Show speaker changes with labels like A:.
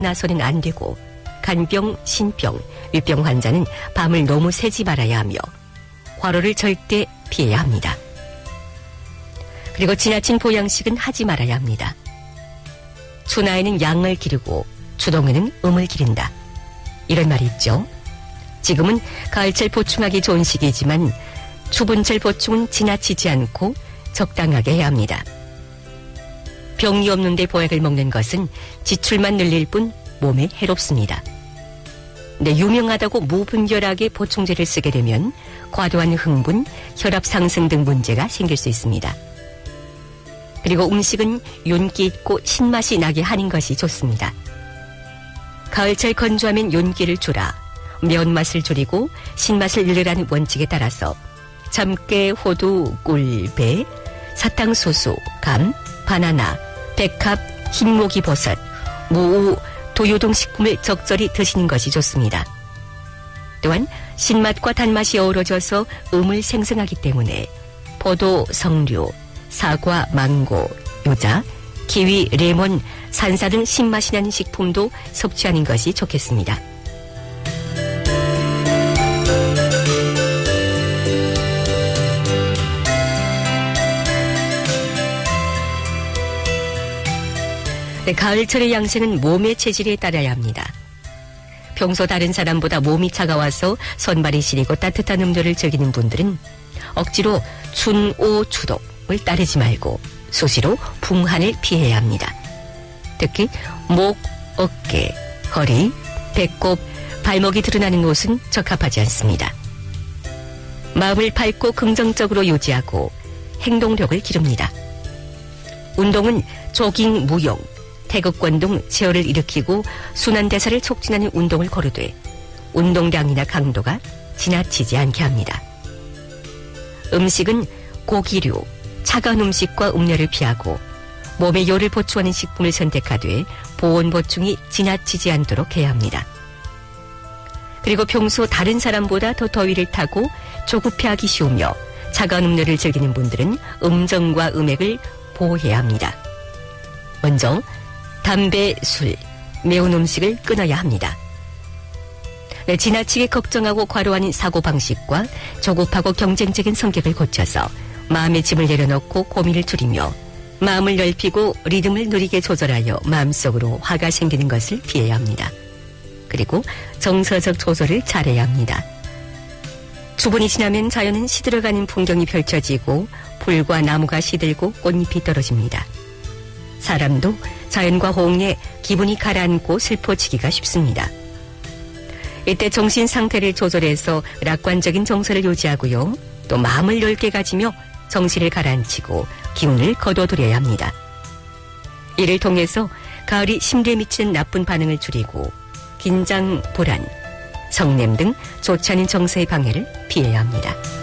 A: 나서는 안 되고 간병, 신병, 위병 환자는 밤을 너무 새지 말아야 하며 과로를 절대 피해야 합니다. 그리고 지나친 보양식은 하지 말아야 합니다. 추나에는 양을 기르고 추동에는 음을 기른다. 이런 말이 있죠. 지금은 가을철 보충하기 좋은 시기이지만 추분철 보충은 지나치지 않고 적당하게 해야 합니다. 병이 없는데 보약을 먹는 것은 지출만 늘릴 뿐 몸에 해롭습니다. 근데 유명하다고 무분별하게 보충제를 쓰게 되면 과도한 흥분, 혈압 상승 등 문제가 생길 수 있습니다. 그리고 음식은 윤기 있고 신맛이 나게 하는 것이 좋습니다. 가을철 건조하면 윤기를 줄여 매운맛을 줄이고 신맛을 늘리라는 원칙에 따라서 참깨, 호두, 꿀, 배, 사탕수수, 감, 바나나, 백합, 흰모기 버섯, 무, 도요 등 식품을 적절히 드시는 것이 좋습니다. 또한 신맛과 단맛이 어우러져서 음을 생성하기 때문에 포도, 석류, 사과, 망고, 유자, 키위, 레몬, 산사 등 신맛이 나는 식품도 섭취하는 것이 좋겠습니다. 가을철의 양생은 몸의 체질에 따라야 합니다. 평소 다른 사람보다 몸이 차가워서 손발이 시리고 따뜻한 음료를 즐기는 분들은 억지로 춘오 추독을 따르지 말고 수시로 풍한을 피해야 합니다. 특히 목, 어깨, 허리, 배꼽, 발목이 드러나는 옷은 적합하지 않습니다. 마음을 밝고 긍정적으로 유지하고 행동력을 기릅니다. 운동은 조깅, 무용, 태극권 등 체열을 일으키고 순환대사를 촉진하는 운동을 거르되 운동량이나 강도가 지나치지 않게 합니다. 음식은 고기류, 차가운 음식과 음료를 피하고 몸에 열을 보충하는 식품을 선택하되 보온 보충이 지나치지 않도록 해야 합니다. 그리고 평소 다른 사람보다 더 더위를 타고 조급해하기 쉬우며 차가운 음료를 즐기는 분들은 음정과 음액을 보호해야 합니다. 먼저 담배, 술, 매운 음식을 끊어야 합니다. 지나치게 걱정하고 과로하는 사고방식과 조급하고 경쟁적인 성격을 고쳐서 마음의 짐을 내려놓고 고민을 줄이며 마음을 넓히고 리듬을 느리게 조절하여 마음속으로 화가 생기는 것을 피해야 합니다. 그리고 정서적 조절을 잘해야 합니다. 추분이 지나면 자연은 시들어가는 풍경이 펼쳐지고 풀과 나무가 시들고 꽃잎이 떨어집니다. 사람도 자연과 호응에 기분이 가라앉고 슬퍼지기가 쉽습니다. 이때 정신 상태를 조절해서 낙관적인 정서를 유지하고요. 또 마음을 넓게 가지며 정신을 가라앉히고 기운을 거둬들여야 합니다. 이를 통해서 가을이 심리에 미치는 나쁜 반응을 줄이고 긴장, 불안, 성냄 등 좋지 않은 정서의 방해를 피해야 합니다.